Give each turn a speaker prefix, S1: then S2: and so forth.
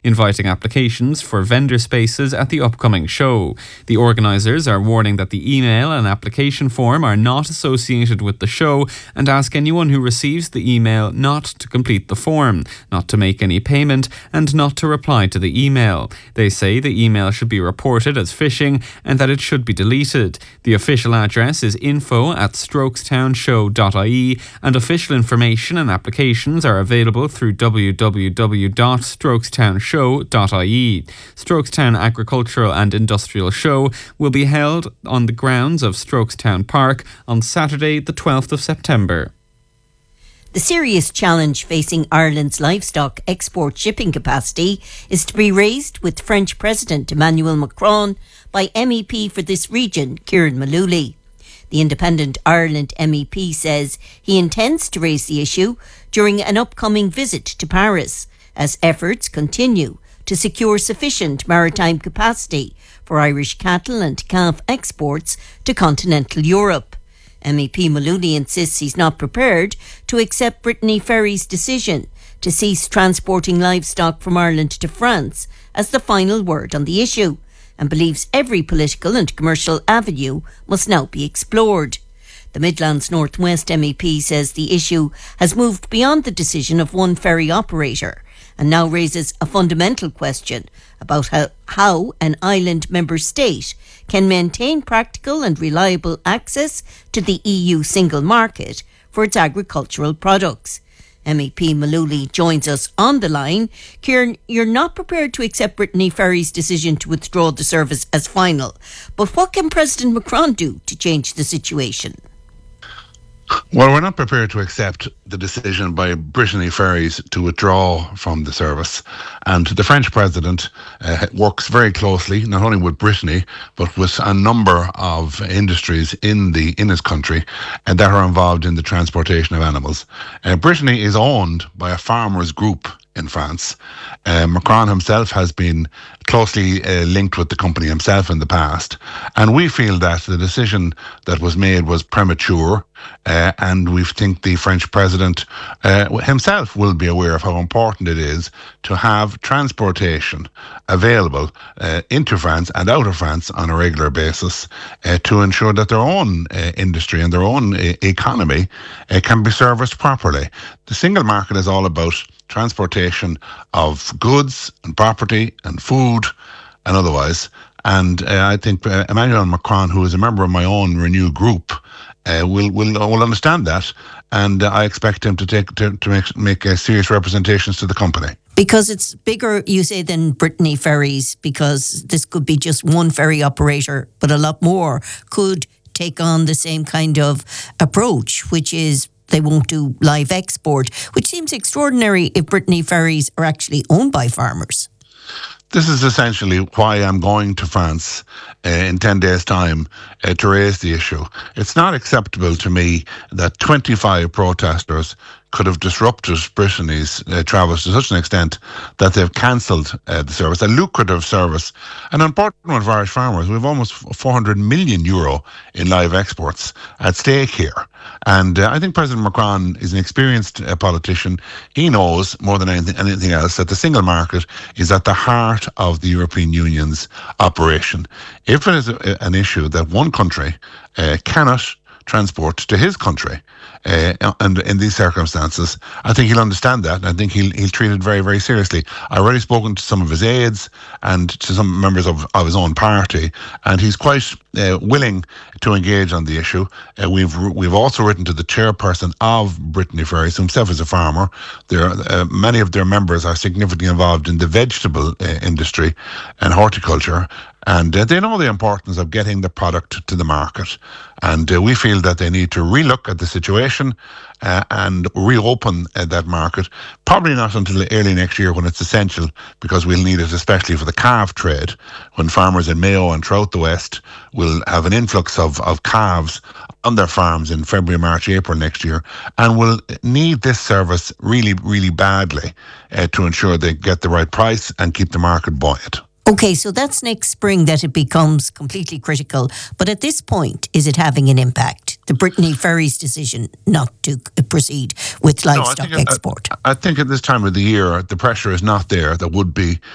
S1: inviting applications for vendor spaces at the upcoming show. The organisers are warning that the email and application form are not associated with the show and ask anyone who receives the email not to complete the form, not to make any payment and not to reply to the email. They say the email should be reported as phishing and that it should be deleted. The official address is info@strokestownshow.ie and official information and applications are available through www.strokestownshow.ie. Strokestown Agricultural and Industrial Show will be held on the grounds of Strokestown Park on Saturday the 12th of September.
S2: The serious challenge facing Ireland's livestock export shipping capacity is to be raised with French President Emmanuel Macron by MEP for this region, Kieran Mullooly. The Independent Ireland MEP says he intends to raise the issue during an upcoming visit to Paris as efforts continue to secure sufficient maritime capacity for Irish cattle and calf exports to continental Europe. MEP Mullooly insists he's not prepared to accept Brittany Ferries' decision to cease transporting livestock from Ireland to France as the final word on the issue, and believes every political and commercial avenue must now be explored. The Midlands North West MEP says the issue has moved beyond the decision of one ferry operator and now raises a fundamental question about how an island member state can maintain practical and reliable access to the EU single market for its agricultural products. MEP Mullooly joins us on the line. Kieran, you're not prepared to accept Brittany Ferries' decision to withdraw the service as final, but what can President Macron do to change the situation?
S3: Well, we're not prepared to accept the decision by Brittany Ferries to withdraw from the service. And the French president works very closely, not only with Brittany, but with a number of industries in his country that are involved in the transportation of animals. Brittany is owned by a farmers' group in France. Macron himself has been closely linked with the company himself in the past, and we feel that the decision that was made was premature, and we think the French president himself will be aware of how important it is to have transportation available into France and out of France on a regular basis to ensure that their own industry and their own economy can be serviced properly. The single market is all about transportation of goods and property and food and otherwise. And I think Emmanuel Macron, who is a member of my own Renew group, will understand that. And I expect him to make serious representations to the company.
S2: Because it's bigger, you say, than Brittany Ferries, because this could be just one ferry operator, but a lot more could take on the same kind of approach, which is they won't do live export, which seems extraordinary if Brittany Ferries are actually owned by farmers.
S3: This is essentially why I'm going to France in 10 days' time to raise the issue. It's not acceptable to me that 25 protesters could have disrupted Brittany's travels to such an extent that they've cancelled the service, a lucrative service, an important one for Irish farmers. We have almost 400 million euro in live exports at stake here. And I think President Macron is an experienced politician. He knows more than anything else that the single market is at the heart of the European Union's operation. If it is an issue that one country cannot transport to his country, and in these circumstances, I think he'll understand that, and I think he'll treat it very, very seriously. I've already spoken to some of his aides and to some members of his own party, and he's quite willing to engage on the issue. We've also written to the chairperson of Brittany Ferries, himself is a farmer. Many of their members are significantly involved in the vegetable industry and horticulture, and they know the importance of getting the product to the market. And we feel that they need to relook at the situation and reopen that market, probably not until early next year when it's essential, because we'll need it especially for the calf trade, when farmers in Mayo and throughout the West will have an influx of calves on their farms in February, March, April next year, and will need this service really, really badly to ensure they get the right price and keep the market buoyant.
S2: Okay, so that's next spring that it becomes completely critical. But at this point, is it having an impact? The Brittany Ferries decision not to proceed with livestock export?
S3: I think at this time of the year, the pressure is not there. There would be